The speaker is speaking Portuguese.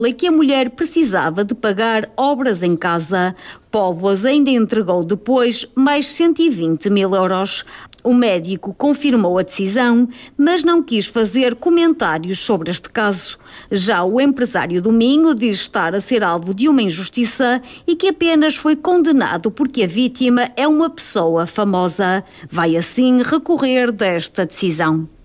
que a mulher precisava de pagar obras em casa. Póvoas ainda entregou depois mais 120 mil euros. O médico confirmou a decisão, mas não quis fazer comentários sobre este caso. Já o empresário do Minho diz estar a ser alvo de uma injustiça e que apenas foi condenado porque a vítima é uma pessoa famosa. Vai assim recorrer desta decisão.